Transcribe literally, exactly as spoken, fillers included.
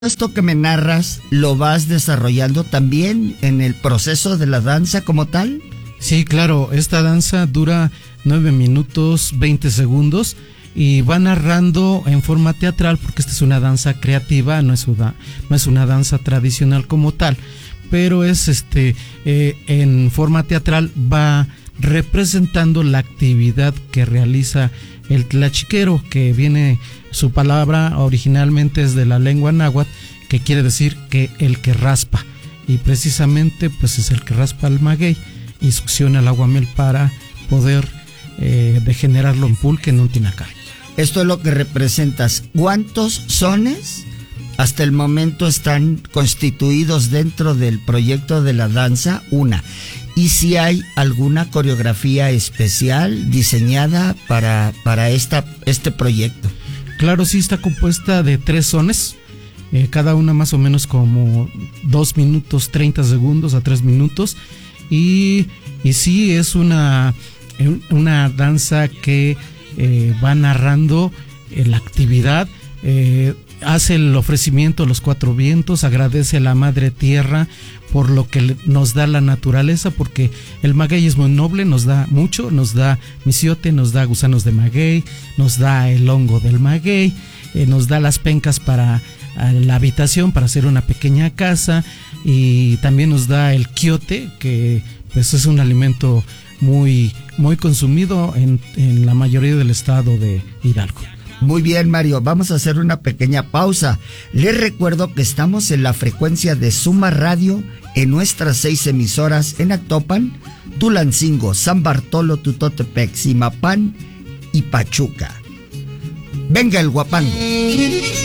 Esto que me narras, ¿lo vas desarrollando también en el proceso de la danza como tal? Sí, claro, esta danza dura nueve minutos veinte segundos y va narrando en forma teatral, porque esta es una danza creativa, no es una, no es una danza tradicional como tal, pero es este eh, en forma teatral, va representando la actividad que realiza el tlachiquero, que viene, su palabra originalmente es de la lengua náhuatl, que quiere decir que el que raspa, y precisamente pues es el que raspa el maguey y succiona el aguamel para poder eh, degenerarlo en pulque, en un tinacal. Esto es lo que representas. ¿Cuántos sones hasta el momento están constituidos dentro del proyecto de la danza? Una. ¿Y si hay alguna coreografía especial diseñada para, para esta, este proyecto? Claro, sí, está compuesta de tres sones, eh, cada una más o menos como dos minutos treinta segundos a tres minutos, y, y sí es una, una danza que eh, va narrando eh, la actividad, eh, hace el ofrecimiento a los cuatro vientos, agradece a la madre tierra por lo que nos da la naturaleza, porque el maguey es muy noble, nos da mucho, nos da misiote, nos da gusanos de maguey, nos da el hongo del maguey, eh, nos da las pencas para la habitación, para hacer una pequeña casa, y también nos da el quiote, que pues es un alimento muy, muy consumido en, en la mayoría del estado de Hidalgo. Muy bien, Mario, vamos a hacer una pequeña pausa. Les recuerdo que estamos en la frecuencia de Suma Radio en nuestras seis emisoras en Actopan, Tulancingo, San Bartolo, Tutotepec, Zimapán y Pachuca. Venga el guapango.